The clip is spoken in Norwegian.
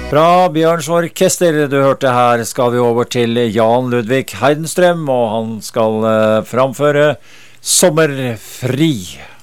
Fra Bjørns Orkester, du hørte her, skal vi over til Jan Ludvig Heidenstrøm, og han skal framføre Sommerfri.